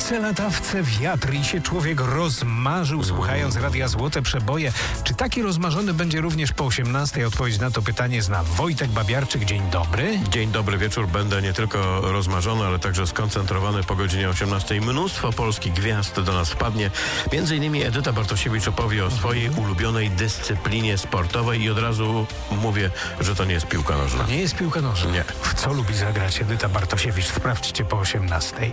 Latawce, latawce, wiatr i się człowiek rozmarzył, słuchając Radia Złote Przeboje. Czy taki rozmarzony będzie również po 18:00? Odpowiedź na to pytanie zna Wojtek Babiarczyk. Dzień dobry. Dzień dobry wieczór. Będę nie tylko rozmarzony, ale także skoncentrowany po godzinie 18:00. Mnóstwo polskich gwiazd do nas wpadnie. Między innymi Edyta Bartosiewicz opowie o swojej ulubionej dyscyplinie sportowej i od razu mówię, że to nie jest piłka nożna. Nie jest piłka nożna. Nie. W co lubi zagrać Edyta Bartosiewicz? Sprawdźcie po 18:00.